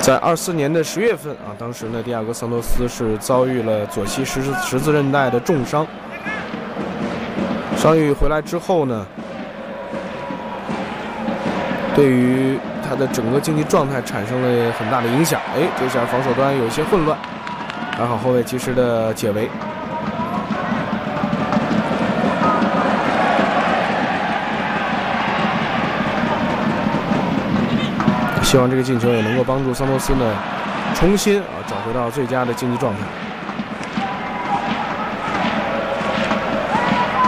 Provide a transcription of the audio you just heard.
在24年的10月份啊，当时呢，迪亚哥桑托斯是遭遇了左膝十字韧带的重伤。伤愈回来之后呢，对于他的整个竞技状态产生了很大的影响。哎，这下防守端有一些混乱，还好后卫及时的解围。希望这个进球也能够帮助桑托斯呢重新找回到最佳的竞技状态。